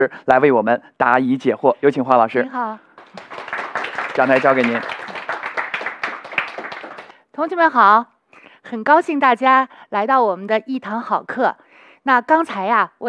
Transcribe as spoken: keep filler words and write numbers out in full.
来为我们答疑解惑。有请华老师。 您好， 讲台交给您。 同学们好，很高兴大家来到我们的一堂好课。那刚才呀、啊，我